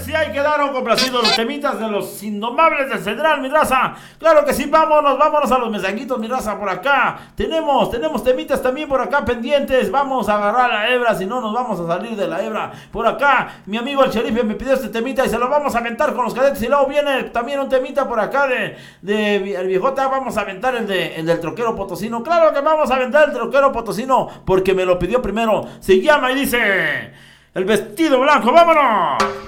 si ahí quedaron complacidos los temitas de los indomables del Cedral, mi raza. Claro que sí, vámonos a los mensajitos, mi raza, por acá. Tenemos temitas también por acá pendientes. Vamos a agarrar la hebra, si no nos vamos a salir de la hebra. Por acá, mi amigo el sheriff me pidió este temita y se lo vamos a aventar con los cadetes. Y luego viene también un temita por acá de el viejota. Vamos a aventar el del troquero potosino. Claro que vamos a aventar el troquero potosino porque me lo pidió primero. Se llama y dice: El vestido blanco. ¡Vámonos!